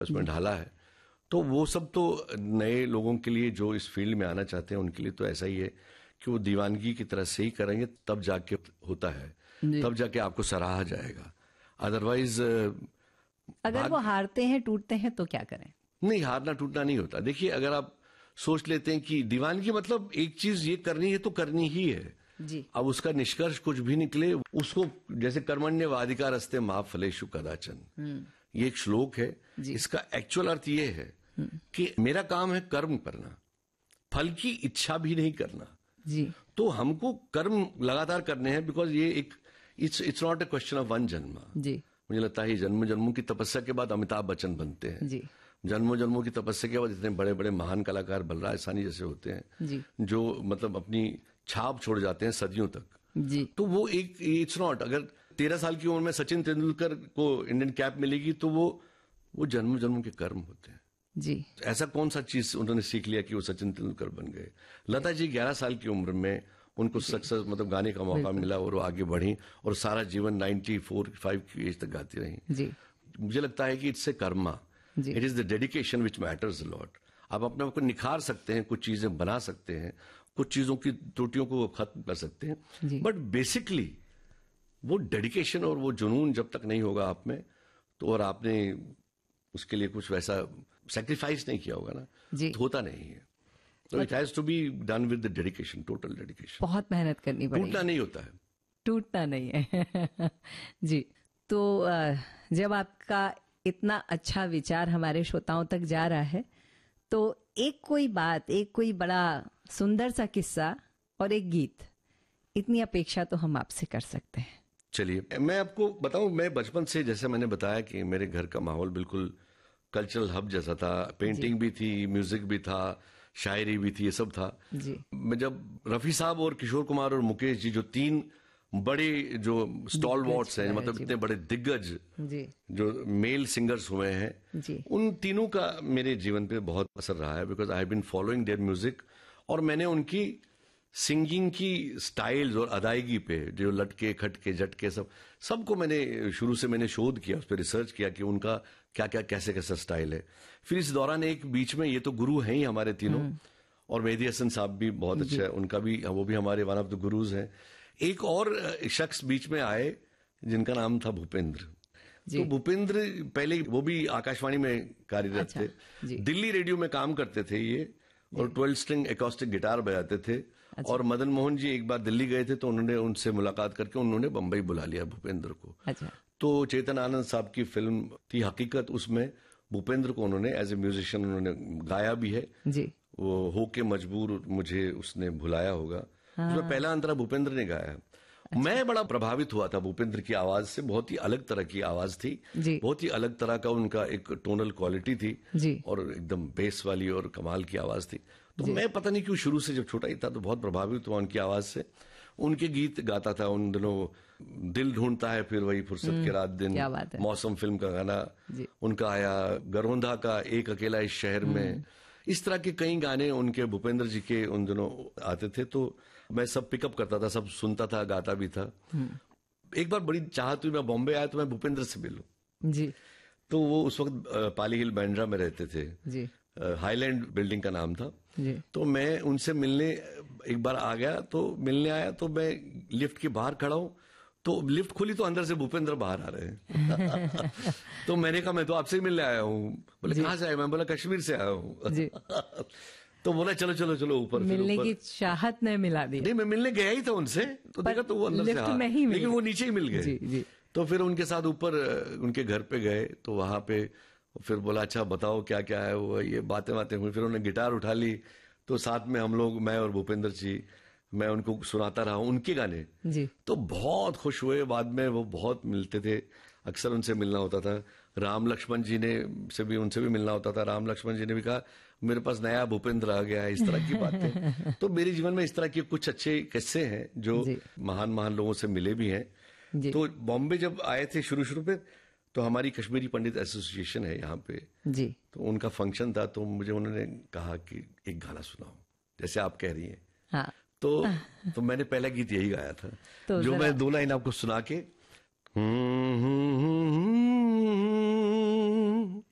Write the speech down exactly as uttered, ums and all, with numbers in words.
उसमें ढाला है। तो वो सब तो नए लोगों के लिए जो इस फील्ड में आना चाहते हैं उनके लिए तो ऐसा ही है कि वो दीवानगी की तरह से ही करेंगे, तब जाके होता है, तब जाके आपको सराहा जाएगा। अदरवाइज अगर वो हारते हैं, टूटते हैं, तो क्या करें? नहीं, हारना टूटना नहीं होता। देखिए, अगर आप सोच लेते हैं कि दीवानगी मतलब एक चीज ये करनी है तो करनी ही है जी। अब उसका निष्कर्ष कुछ भी निकले, उसको जैसे कर्मण्य वाधिकारस्ते मा फलेषु कदाचन, ये एक श्लोक है। इसका एक्चुअल अर्थ ये है कि मेरा काम है कर्म करना, फल की इच्छा भी नहीं करना जी। तो हमको कर्म लगातार करने हैं, बिकॉज ये एक it's it's not a question of one जन्म जी। मुझे लगता है जन्म जन्मों की तपस्या के बाद अमिताभ बच्चन बनते हैं जी। जन्मों जन्मों की तपस्या के बाद इतने बड़े बड़े महान कलाकार बलराज साहनी जैसे होते हैं जी। जो मतलब अपनी छाप छोड़ जाते हैं सदियों तक जी। तो वो एक इट्स नॉट, अगर तेरह साल की उम्र में सचिन तेंदुलकर को इंडियन कैप मिलेगी तो वो वो जन्म जन्मों के कर्म होते हैं जी। ऐसा कौन सा चीज उन्होंने सीख लिया कि वो सचिन तेंदुलकर बन गए। लता जी ग्यारह साल की उम्र में उनको सक्सेस मतलब गाने का मौका मिला और वो आगे बढ़ी और सारा जीवन नाइन्टी फोर फाइव की एज तक गाती रही जी। मुझे लगता है कि it's a Karma, it is the dedication which matters a lot. आप अपने आप को निखार सकते हैं, कुछ चीजें बना सकते हैं, कुछ चीजों की त्रुटियों को खत्म कर सकते हैं, बट बेसिकली वो डेडिकेशन और वो जुनून जब तक नहीं होगा आप में, तो और आपने उसके लिए कुछ वैसा सैक्रिफाइस नहीं किया होगा ना, तो होता नहीं है। तो it has to be done with the dedication, total dedication. बहुत मेहनत करनी पड़ेगी, टूटना नहीं होता है, टूटना नहीं है जी। तो जब आपका इतना अच्छा विचार हमारे श्रोताओं तक जा रहा है, तो एक कोई बात, एक कोई बड़ा सुंदर सा किस्सा और एक गीत, इतनी अपेक्षा तो हम आपसे कर सकते हैं। चलिए, मैं आपको बताऊं, मैं बचपन से, जैसे मैंने बताया कि मेरे घर का माहौल बिल्कुल कल्चरल हब जैसा था, पेंटिंग भी थी, म्यूजिक भी था, शायरी भी थी, ये सब था जी। मैं जब रफी साहब और किशोर कुमार और मुकेश जी, जो तीन बड़े जो स्टॉलवॉर्ट्स हैं, मतलब इतने बड़े दिग्गज जी। जो मेल सिंगर्स हुए हैं जी। उन तीनों का मेरे जीवन पे बहुत असर रहा है, because I have been following their music. और मैंने उनकी सिंगिंग की स्टाइल्स और अदायगी पे, जो लटके खटके झटके सब सबको मैंने शुरू से मैंने शोध किया, उस पर रिसर्च किया कि उनका क्या क्या कैसे कैसा स्टाइल है। फिर इस दौरान एक बीच में, ये तो गुरु हैं ही हमारे तीनों, और मेहदी हसन साहब भी बहुत अच्छे हैं, उनका भी, वो भी हमारे वन ऑफ द गुरुज हैं। एक और शख्स बीच में आए जिनका नाम था भूपेंद्र। तो भूपेंद्र पहले वो भी आकाशवाणी में कार्यरत अच्छा, थे, दिल्ली रेडियो में काम करते थे ये, और ट्वेल्व स्ट्रिंग एकॉस्टिक गिटार बजाते थे। अच्छा। और मदन मोहन जी एक बार दिल्ली गए थे तो उन्होंने उनसे मुलाकात करके उन्होंने बंबई बुला लिया भूपेंद्र को। अच्छा। तो चेतन आनंद साहब की फिल्म थी हकीकत, उसमें भूपेंद्र को उन्होंने एज ए म्यूजिशियन उन्होंने गाया भी है जी। वो हो के मजबूर मुझे उसने भुलाया होगा, हाँ। उसमें पहला अंतरा भूपेंद्र ने गाया। अच्छा। मैं बड़ा प्रभावित हुआ था भूपेंद्र की आवाज से, बहुत ही अलग तरह की आवाज थी, बहुत ही अलग तरह का उनका एक टोनल क्वालिटी थी जी। और एकदम बेस वाली और कमाल की आवाज थी। तो मैं पता नहीं क्यों शुरू से जब छोटा ही था तो बहुत प्रभावित हुआ उनकी आवाज से। उनके गीत गाता था उन दिनों, दिल ढूंढता है फिर वही फुर्सत के रात दिन, मौसम फिल्म का गाना उनका आया, गरोंधा का एक अकेला इस शहर में, इस तरह के कई गाने उनके भूपेंद्र जी के उन दिनों आते थे। तो मैं सब पिकअप करता था, सब सुनता था, गाता भी था। एक बार बड़ी चाहत हुई, मैं बॉम्बे आया तो मैं भूपेंद्र से मिलूं जी। तो वो उस वक्त पाली हिल बैंड्रा में रहते थे जी। हाईलैंड बिल्डिंग का नाम था जी। तो मैं उनसे मिलने एक बार आ गया, तो मिलने आया तो मैं लिफ्ट के बाहर खड़ा हूं, तो लिफ्ट खुली तो अंदर से भूपेंद्र बाहर आ रहे हैं तो मैंने कहा मैं तो आपसे ही मिलने आया हूँ। बोले कहाँ से आया? मैं बोला कश्मीर से आया हूँ तो बोला चलो चलो चलो ऊपर। मिलने की चाहत ने मिला दी। नहीं, मैं मिलने गया ही था उनसे, तो देखा तो वो अंदर से हाँ, लेकिन वो नीचे ही मिल गए जी, जी। तो फिर उनके साथ ऊपर उनके घर पे गए, तो वहां पे फिर बोला अच्छा बताओ क्या क्या है वो, ये बातें बातें हुई। फिर उन्होंने गिटार उठा ली, तो साथ में हम लोग, मैं और भूपेंद्र जी, मैं उनको सुनाता रहा उनके गाने जी। तो बहुत खुश हुए। बाद में वो बहुत मिलते थे, अक्सर उनसे मिलना होता था। राम लक्ष्मण जी ने से भी उनसे भी मिलना होता था। राम लक्ष्मण जी ने भी कहा मेरे पास नया भूपेंद्र आ गया है, इस तरह की बातें। तो मेरे जीवन में इस तरह के कुछ अच्छे किस्से हैं जो महान महान लोगों से मिले भी हैं। तो बॉम्बे जब आए थे शुरू शुरू पे, तो हमारी कश्मीरी पंडित एसोसिएशन है यहाँ पे जी। तो उनका फंक्शन था, तो मुझे उन्होंने कहा कि एक गाना सुनाओ, जैसे आप कह रही हैं हाँ। तो तो मैंने पहला गीत यही गाया था, तो जो मैं दो लाइन आपको सुना के